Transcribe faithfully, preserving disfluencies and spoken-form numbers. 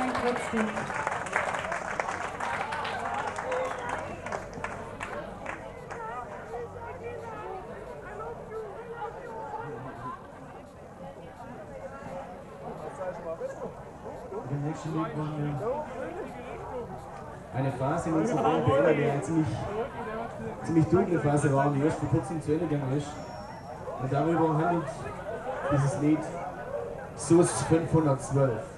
Dank trotzdem. Der nächste Lied war eine Phase in unserer Band, die eine ziemlich, ziemlich dunkle Phase war, die erst vor kurzem zu Ende gegangen ist. Und darüber handelt dieses Lied S U S fünfhundertzwölf.